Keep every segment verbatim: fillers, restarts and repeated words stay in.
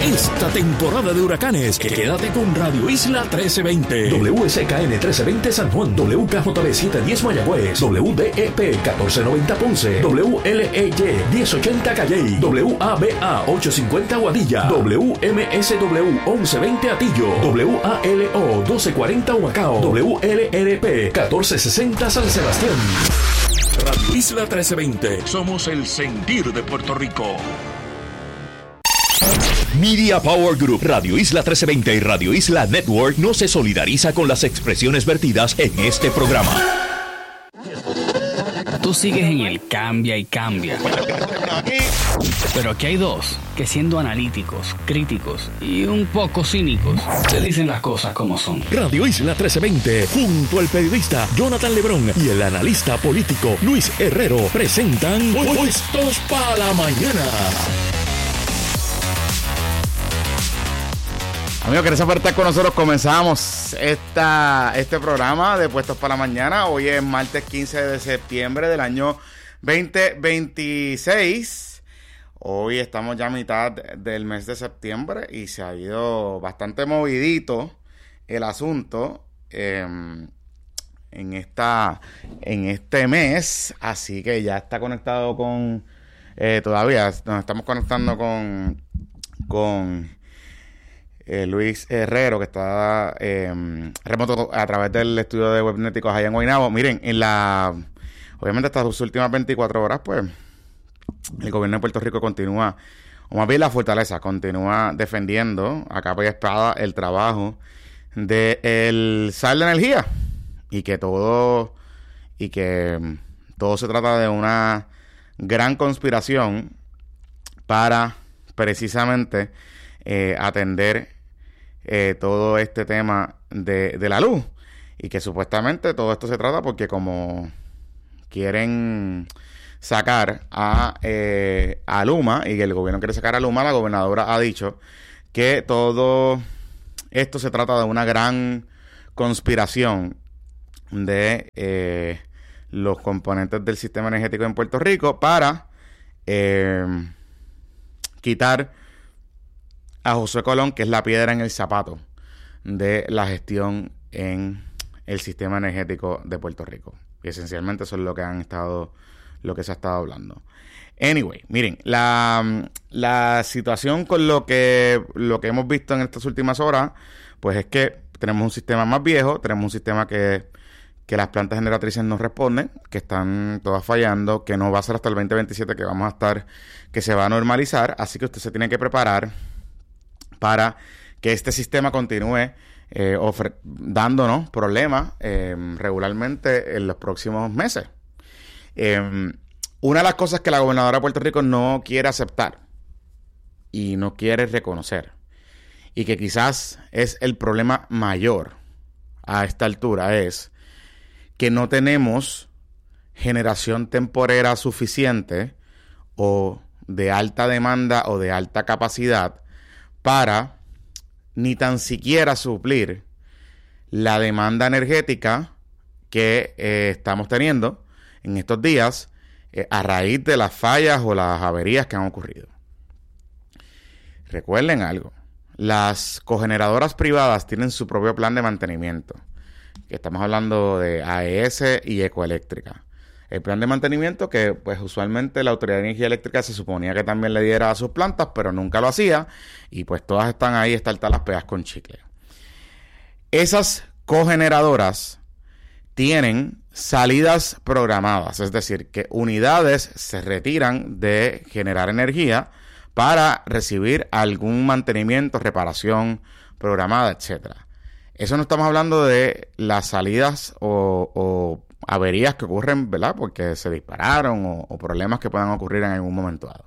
esta temporada de huracanes. Quédate con Radio Isla trece veinte. W S K N trece veinte San Juan. W K J B setecientos diez Mayagüez. W D E P catorce noventa Ponce. W L E Y diez ochenta Calley. W A B A ochocientos cincuenta Guadilla. W M S W once veinte Atillo. W A L O doce cuarenta Humacao. W L R P catorce sesenta San Sebastián. Radio Isla trece veinte. Somos el sentir de Puerto Rico. Media Power Group, Radio Isla trece veinte y Radio Isla Network no se solidariza con las expresiones vertidas en este programa. Tú sigues en el cambia y cambia. Pero aquí hay dos que, siendo analíticos, críticos y un poco cínicos, te dicen las cosas como son. Radio Isla trece veinte, junto al periodista Jonathan Lebrón y el analista político Luis Herrero, presentan Puestos para la Mañana. Amigos, gracias por estar con nosotros. Comenzamos esta, este programa de Puestos para la Mañana. Hoy es martes quince de septiembre del año veinte veintiséis. Hoy estamos ya a mitad del mes de septiembre y se ha ido bastante movidito el asunto eh, en, esta, en este mes. Así que ya está conectado con... Eh, todavía nos estamos conectando con... con Eh, Luis Herrero, que está eh, remoto a través del estudio de Webnéticos allá en Guaynabo. Miren, en la obviamente estas últimas veinticuatro horas, pues, el gobierno de Puerto Rico continúa, o más bien la fortaleza, continúa defendiendo a capa y espada el trabajo del S A R de energía. Y que todo, y que todo se trata de una gran conspiración para precisamente eh, atender Eh, todo este tema de, de la luz, y que supuestamente todo esto se trata porque como quieren sacar a, eh, a Luma, y que el gobierno quiere sacar a Luma, la gobernadora ha dicho que todo esto se trata de una gran conspiración de eh, los componentes del sistema energético en Puerto Rico para eh, quitar a José Colón, que es la piedra en el zapato de la gestión en el sistema energético de Puerto Rico. Y esencialmente eso es lo que han estado, lo que se ha estado hablando. Anyway, miren, la, la situación con lo que, lo que hemos visto en estas últimas horas, pues es que tenemos un sistema más viejo, tenemos un sistema que, que las plantas generatrices no responden, que están todas fallando, que no va a ser hasta el veinte veintisiete que vamos a estar, que se va a normalizar, así que usted se tiene que preparar para que este sistema continúe eh, ofre- dándonos problemas eh, regularmente en los próximos meses. Eh, una de las cosas que la gobernadora de Puerto Rico no quiere aceptar y no quiere reconocer, y que quizás es el problema mayor a esta altura, es que no tenemos generación temporera suficiente o de alta demanda o de alta capacidad para ni tan siquiera suplir la demanda energética que eh, estamos teniendo en estos días eh, a raíz de las fallas o las averías que han ocurrido. Recuerden algo, las cogeneradoras privadas tienen su propio plan de mantenimiento, que estamos hablando de A E S y Ecoeléctrica. El plan de mantenimiento que pues usualmente la Autoridad de Energía Eléctrica se suponía que también le diera a sus plantas, pero nunca lo hacía, y pues todas están ahí, están las pegas con chicle. Esas cogeneradoras tienen salidas programadas, es decir, que unidades se retiran de generar energía para recibir algún mantenimiento, reparación programada, etcétera. Eso no estamos hablando de las salidas o, o averías que ocurren, ¿verdad? Porque se dispararon o, o problemas que puedan ocurrir en algún momento dado.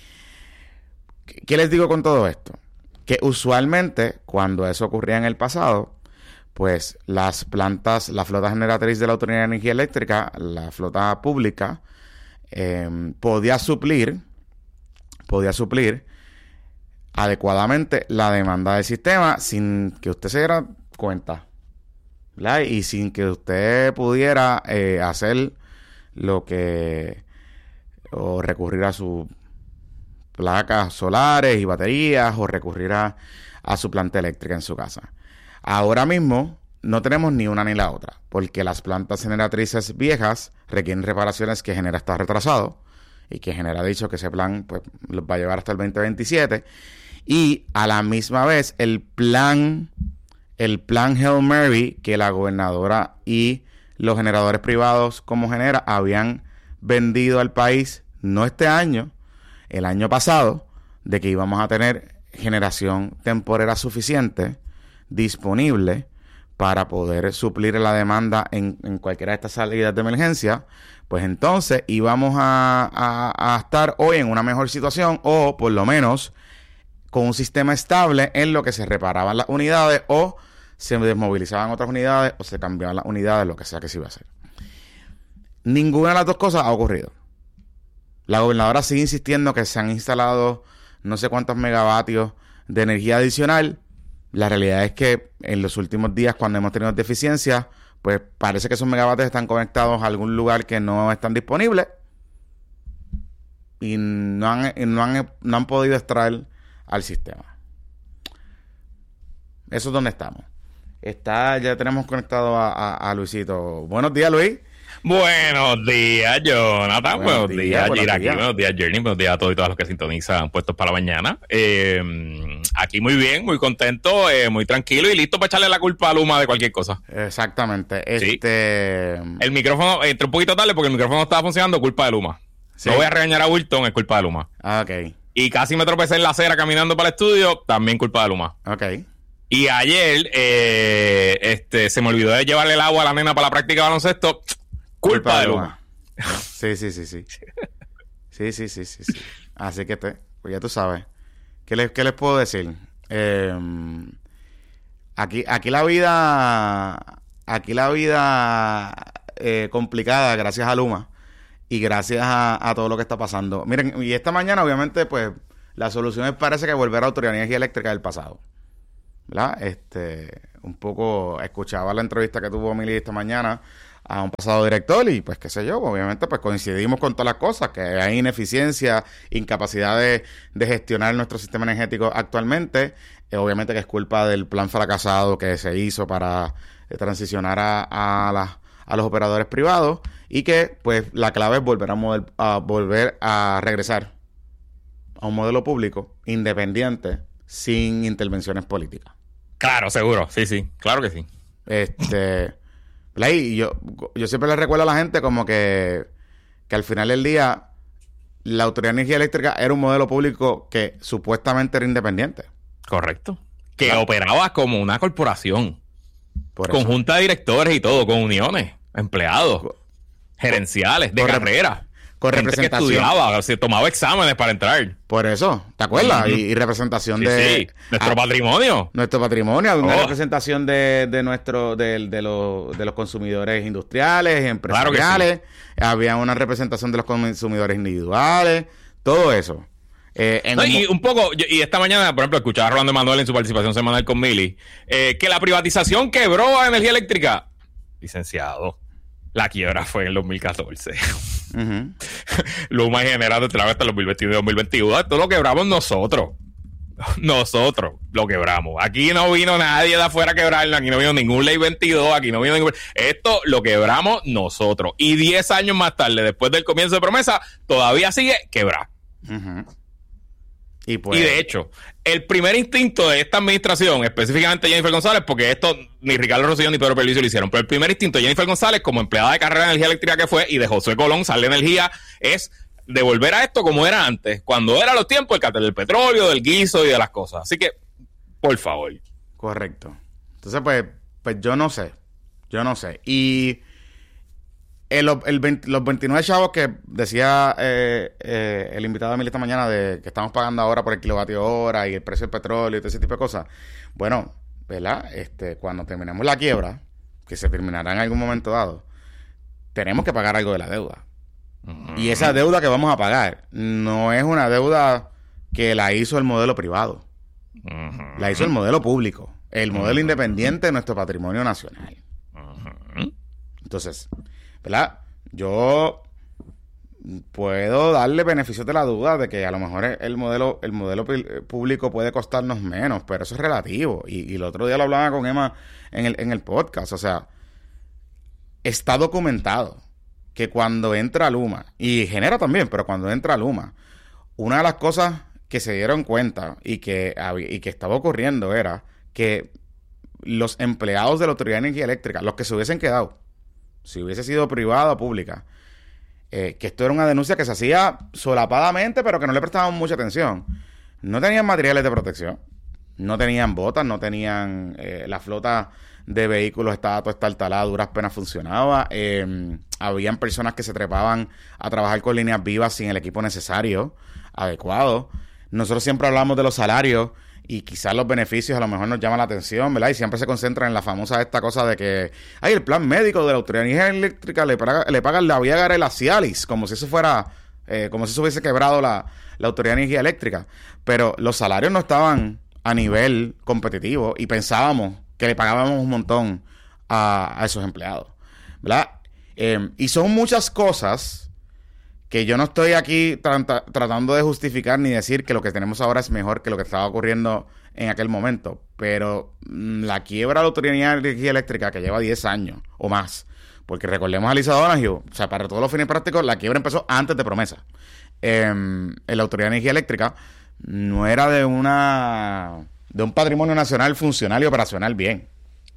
¿Qué, ¿Qué les digo con todo esto? Que usualmente cuando eso ocurría en el pasado, pues las plantas, la flota generatriz de la Autoridad de Energía Eléctrica, la flota pública, eh, podía suplir, podía suplir adecuadamente la demanda del sistema sin que usted se diera cuenta, ¿verdad? Y sin que usted pudiera eh, hacer lo que o recurrir a su placas solares y baterías o recurrir a, a su planta eléctrica en su casa. Ahora mismo no tenemos ni una ni la otra, porque las plantas generatrices viejas requieren reparaciones que Genera está retrasado y que Genera ha dicho que ese plan pues los va a llevar hasta el veinte veintisiete, y a la misma vez el plan el plan Hail Mary que la gobernadora y los generadores privados como Genera habían vendido al país, no este año, el año pasado, de que íbamos a tener generación temporera suficiente disponible para poder suplir la demanda en, en cualquiera de estas salidas de emergencia, pues entonces íbamos a, a, a estar hoy en una mejor situación, o por lo menos con un sistema estable en lo que se reparaban las unidades o se desmovilizaban otras unidades o se cambiaban las unidades, lo que sea que se iba a hacer. Ninguna de las dos cosas ha ocurrido. La gobernadora sigue insistiendo que se han instalado no sé cuántos megavatios de energía adicional. La realidad es que en los últimos días, cuando hemos tenido deficiencias, pues parece que esos megavatios están conectados a algún lugar que no están disponibles y no han, no han, no han podido extraer al sistema. Eso es donde estamos. Está, ya tenemos conectado a, a, a Luisito. Buenos días, Luis. Buenos días, Jonathan. Buenos, buenos días, buenos Jiraki. días. Buenos días, Journey. Buenos días a todos y todas los que sintonizan Puestos para la Mañana. Eh, aquí muy bien, muy contento, eh, muy tranquilo y listo para echarle la culpa a Luma de cualquier cosa. Exactamente. Sí. Este... El micrófono, entré un poquito tarde porque el micrófono no estaba funcionando, culpa de Luma. Sí. No voy a regañar a Wilton, es culpa de Luma. Ah, ok. Y casi me tropecé en la acera caminando para el estudio, también culpa de Luma. Ok. Y ayer eh, este, se me olvidó de llevarle el agua a la nena para la práctica de baloncesto. Culpa, culpa de Luma. Luma. Sí, sí, sí, sí. Sí, sí, sí, sí, sí. Así que te, pues ya tú sabes. ¿Qué les, qué les puedo decir? Eh, aquí, aquí la vida, aquí la vida eh, complicada gracias a Luma y gracias a, a todo lo que está pasando. Miren, y esta mañana obviamente pues la solución es, parece que volver a la Autoridad de Energía Eléctrica del pasado, ¿verdad? Este, un poco escuchaba la entrevista que tuvo Mili esta mañana a un pasado director y pues qué sé yo, obviamente pues coincidimos con todas las cosas, que hay ineficiencia, incapacidad de, de gestionar nuestro sistema energético actualmente, eh, obviamente que es culpa del plan fracasado que se hizo para eh, transicionar a, a, la, a los operadores privados, y que pues la clave es volver a, model, a volver a regresar a un modelo público independiente sin intervenciones políticas. Claro, seguro, sí, sí, claro que sí. Este... Y yo, yo siempre le recuerdo a la gente como que, que al final del día la Autoridad de Energía Eléctrica era un modelo público que supuestamente era independiente. Correcto. Que Claro. operaba como una corporación. Por Con eso. junta de directores y todo, con uniones, empleados, Co- gerenciales, de con rep- carrera. con Gente representación. que estudiaba, se tomaba exámenes para entrar. Por eso, ¿te acuerdas? Ujú. y, y representación Sí, de sí. Nuestro ah, patrimonio. nuestro patrimonio, una Oh. representación de, de nuestro de, de, los, de los consumidores industriales, Claro que sí. empresariales, había una representación de los consumidores individuales, todo eso. Eh, en No, un mo- y un poco, yo- y esta mañana, por ejemplo, escuchaba a Rolando Manuel en su participación semanal con Mili, eh, que la privatización quebró a energía eléctrica. Licenciado, la quiebra fue en el dos mil catorce. Ujú. Luma y Genera de hasta el dos mil veintiuno y dos mil veintiuno. Esto lo quebramos nosotros. Nosotros lo quebramos. Aquí no vino nadie de afuera a quebrarlo. Aquí no vino ningún ley veintidós. Aquí no vino ningún... Esto lo quebramos nosotros. Y diez años más tarde, después del comienzo de promesa, todavía sigue quebrado. Ujú. Y pues Y de hecho, el primer instinto de esta administración, específicamente Jennifer González, porque esto ni Ricardo Rosselló ni Pedro Pierluisi lo hicieron, pero el primer instinto de Jennifer González, como empleada de carrera de energía eléctrica que fue, y de José Colón, Sale Energía, es devolver a esto como era antes, cuando era los tiempos del cartel del petróleo, del guiso y de las cosas. Así que, por favor. correcto. Entonces, pues, pues yo no sé. Yo no sé. Y el, el veinte los veintinueve chavos que decía eh, eh, el invitado de mí esta mañana de que estamos pagando ahora por el kilovatio hora y el precio del petróleo y todo ese tipo de cosas. Bueno, ¿verdad? Este, cuando terminemos la quiebra, que se terminará en algún momento dado, tenemos que pagar algo de la deuda. Y esa deuda que vamos a pagar no es una deuda que la hizo el modelo privado. Uh-huh. La hizo el modelo público, el modelo independiente de nuestro patrimonio nacional. Uh-huh. Entonces, ¿verdad? Yo puedo darle beneficios de la duda de que a lo mejor el modelo el modelo público puede costarnos menos, pero eso es relativo. Y, y el otro día lo hablaba con Emma en el, en el podcast. O sea, está documentado que cuando entra Luma, y Genera también, pero cuando entra Luma, una de las cosas que se dieron cuenta y que, y que estaba ocurriendo era que los empleados de la Autoridad de Energía Eléctrica, los que se hubiesen quedado, si hubiese sido privada o pública, eh, que esto era una denuncia que se hacía solapadamente, pero que no le prestaban mucha atención, no tenían materiales de protección, no tenían botas, no tenían... Eh, la flota de vehículos estaba toda estartalada, duras penas funcionaba, eh, habían personas que se trepaban a trabajar con líneas vivas sin el equipo necesario, adecuado. Nosotros siempre hablamos de los salarios y quizás los beneficios a lo mejor nos llaman la atención, ¿verdad? Y siempre se concentran en la famosa esta cosa de que ay, el plan médico de la Autoridad de Energía Eléctrica le paga, le paga la Viagra y la Cialis, como si eso fuera, eh, como si eso hubiese quebrado la, la Autoridad de Energía Eléctrica. Pero los salarios no estaban a nivel competitivo y pensábamos que le pagábamos un montón a, a esos empleados, ¿verdad? Eh, y son muchas cosas que yo no estoy aquí tra- tratando de justificar ni decir que lo que tenemos ahora es mejor que lo que estaba ocurriendo en aquel momento, pero mmm, la quiebra de la Autoridad de Energía Eléctrica, que lleva diez años o más, porque recordemos a Lisa Donahue, o sea, para todos los fines prácticos, la quiebra empezó antes de Promesa. Eh, en la Autoridad de Energía Eléctrica no era de una de un patrimonio nacional funcional y operacional bien.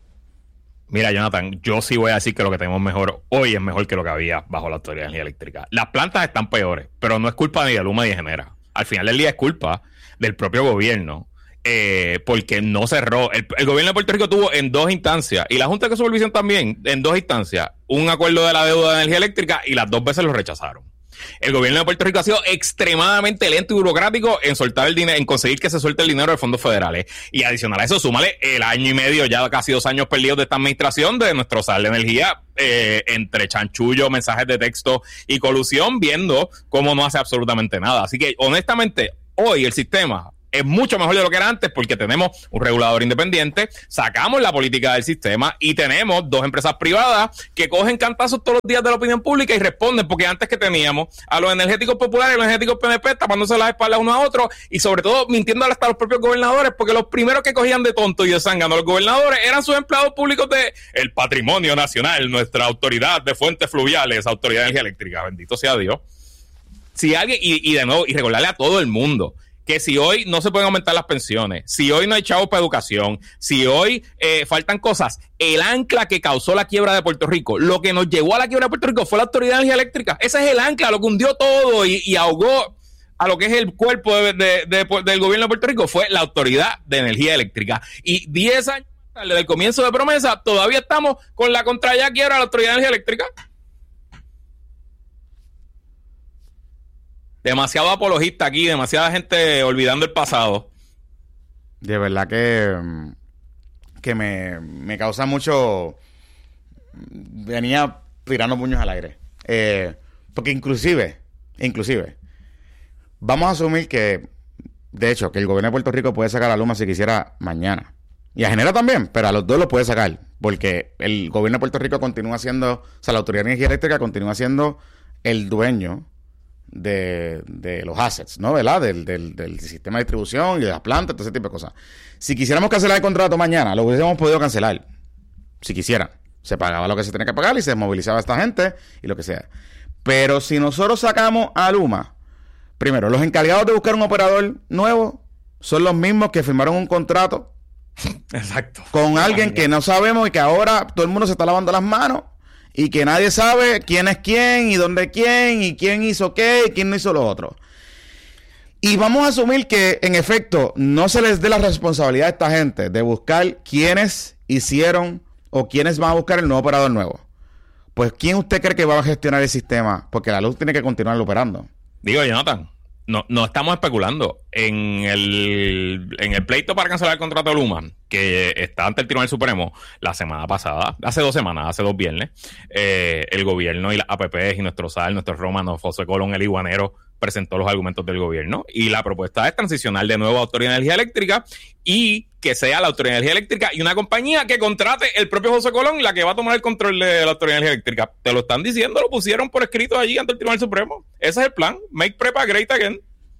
Mira, Jonathan, yo sí voy a decir que lo que tenemos mejor hoy es mejor que lo que había bajo la Autoridad de Energía Eléctrica. Las plantas están peores, pero no es culpa ni de Luma ni de Genera. Al final del día es culpa del propio gobierno, eh, porque no cerró. El, el gobierno de Puerto Rico tuvo en dos instancias, y la Junta de Supervisión también, en dos instancias, un acuerdo de la deuda de energía eléctrica y las dos veces lo rechazaron. El gobierno de Puerto Rico ha sido extremadamente lento y burocrático en soltar el dinero, en conseguir que se suelte el dinero de fondos federales. Y adicional a eso, súmale el año y medio, ya casi dos años perdidos de esta administración de nuestro sal de energía, eh, entre chanchullo, mensajes de texto y colusión, viendo cómo no hace absolutamente nada. Así que, honestamente, hoy el sistema es mucho mejor de lo que era antes porque tenemos un regulador independiente, sacamos la política del sistema y tenemos dos empresas privadas que cogen cantazos todos los días de la opinión pública y responden, porque antes que teníamos a los energéticos populares y los energéticos P N P tapándose las espaldas uno a otro y sobre todo mintiendo hasta los propios gobernadores, porque los primeros que cogían de tonto y de zángano a los gobernadores eran sus empleados públicos de el patrimonio nacional, nuestra autoridad de fuentes fluviales, Autoridad de Energía Eléctrica, bendito sea Dios. Si alguien, y, y de nuevo, y recordarle a todo el mundo que si hoy no se pueden aumentar las pensiones, si hoy no hay chavos para educación, si hoy eh, faltan cosas, el ancla que causó la quiebra de Puerto Rico, lo que nos llevó a la quiebra de Puerto Rico fue la Autoridad de Energía Eléctrica. Ese es el ancla, lo que hundió todo y, y ahogó a lo que es el cuerpo de, de, de, de, del gobierno de Puerto Rico, fue la Autoridad de Energía Eléctrica. Y diez años más tarde del comienzo de Promesa, todavía estamos con la contra ya quiebra de la Autoridad de Energía Eléctrica. Demasiado apologista aquí, demasiada gente olvidando el pasado. De verdad que, que me, me causa mucho... Venía tirando puños al aire. Eh, porque inclusive, inclusive, vamos a asumir que, de hecho, que el gobierno de Puerto Rico puede sacar a Luma si quisiera mañana. Y a Genera también, pero a los dos los puede sacar. Porque el gobierno de Puerto Rico continúa siendo... O sea, la Autoridad de Energía Eléctrica continúa siendo el dueño de, de los assets, ¿no? ¿Verdad? Del, del, del sistema de distribución y de las plantas, todo ese tipo de cosas. Si quisiéramos cancelar el contrato mañana, lo hubiésemos podido cancelar. Si quisieran. Se pagaba lo que se tenía que pagar y se desmovilizaba a esta gente y lo que sea. Pero si nosotros sacamos a Luma, primero, los encargados de buscar un operador nuevo son los mismos que firmaron un contrato Exacto. con alguien que no sabemos y que ahora todo el mundo se está lavando las manos y que nadie sabe quién es quién y dónde quién y quién hizo qué y quién no hizo lo otro. Y vamos a asumir que, en efecto, no se les dé la responsabilidad a esta gente de buscar quiénes hicieron o quiénes van a buscar el nuevo operador nuevo. Pues, ¿quién usted cree que va a gestionar el sistema? Porque la luz tiene que continuar operando. Digo, Jonathan, no, no estamos especulando. En el, en el pleito para cancelar el contrato de Luma, que está ante el Tribunal Supremo la semana pasada, hace dos semanas, hace dos viernes, eh, el gobierno y las A P P y nuestro S A L, nuestro Romano, José Colón, el iguanero, presentó los argumentos del gobierno y la propuesta es transicionar de nuevo a Autoridad de Energía Eléctrica y que sea la Autoridad de Energía Eléctrica y una compañía que contrate el propio José Colón, la que va a tomar el control de la Autoridad de Energía Eléctrica. Te lo están diciendo, lo pusieron por escrito allí ante el Tribunal Supremo. Ese es el plan. Make Prepa great again.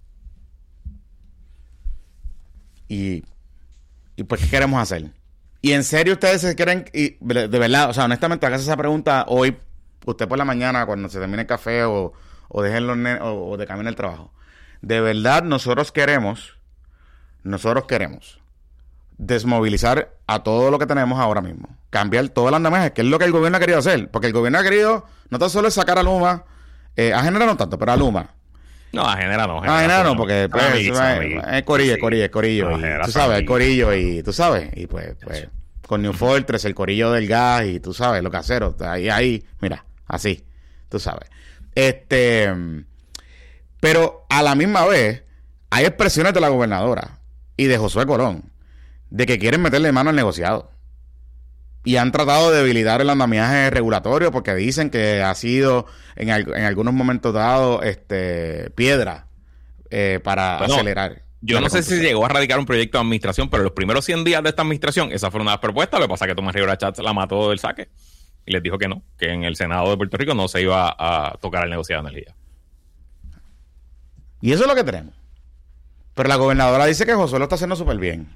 Y, y pues, ¿qué queremos hacer? Y en serio ustedes se quieren, y de verdad, o sea, honestamente, hágase esa pregunta hoy, usted por la mañana, cuando se termine el café o o dejen los ne- o, o de camino al trabajo. De verdad, nosotros queremos, nosotros queremos desmovilizar a todo lo que tenemos ahora mismo. Cambiar todo el andamiaje, que es lo que el gobierno ha querido hacer. Porque el gobierno ha querido, no tan solo es sacar a Luma, eh, a Genera no tanto, pero a Luma. No, a Genera no. A Genera no, porque pues, Ah, amiguito, es, amiguito. es corillo, Sí. corillo, es corillo. No, y, Genera tú sabes, el amiguito. corillo y tú sabes. Y pues, pues con New Fortress, el corillo del gas y tú sabes, lo casero. Ahí, ahí, mira, así, tú sabes. Este... Pero a la misma vez, hay expresiones de la gobernadora y de Josué Colón de que quieren meterle mano al negociado. Y han tratado de debilitar el andamiaje regulatorio porque dicen que ha sido en, al- en algunos momentos dados este, piedra eh, para Bueno, acelerar. Yo la no sé si reconstrucción. llegó a radicar un proyecto de administración, pero los primeros cien días de esta administración, esa fue una de las propuestas. Lo que pasa es que Tomás Rivera Chatz la mató del saque y les dijo que no, que en el Senado de Puerto Rico no se iba a tocar el negociado de energía. Y eso es lo que tenemos. Pero la gobernadora dice que Josué lo está haciendo súper bien.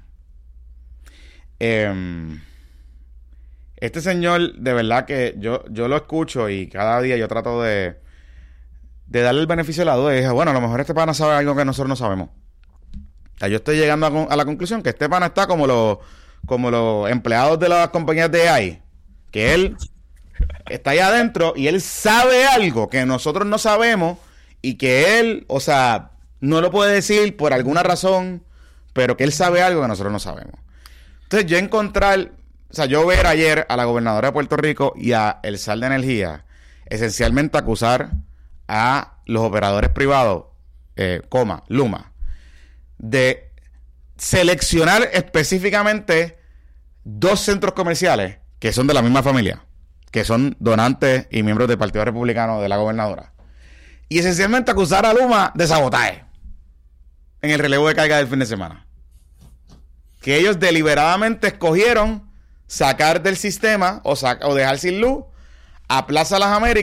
Eh, este señor, de verdad que yo, yo lo escucho y cada día yo trato de, de darle el beneficio de la duda. Y dije, bueno, a lo mejor este pana sabe algo que nosotros no sabemos. O sea, yo estoy llegando a, con- a la conclusión que este pana está como los, como los empleados de las compañías de A I. Que él está ahí adentro y él sabe algo que nosotros no sabemos. Y que él, o sea, no lo puede decir por alguna razón, pero que él sabe algo que nosotros no sabemos. Entonces, yo encontrar, o sea, yo ver ayer a la gobernadora de Puerto Rico y a el S A L de Energía, esencialmente acusar a los operadores privados, eh, coma, Luma, de seleccionar específicamente dos centros comerciales que son de la misma familia, que son donantes y miembros del Partido Republicano de la gobernadora. Y esencialmente acusar a Luma de sabotaje en el relevo de carga del fin de semana. Que ellos deliberadamente escogieron sacar del sistema o, sa- o dejar sin luz a Plaza Las Américas